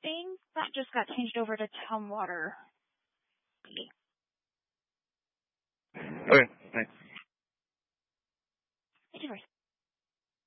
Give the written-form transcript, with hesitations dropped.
think that just got changed over to Tumwater.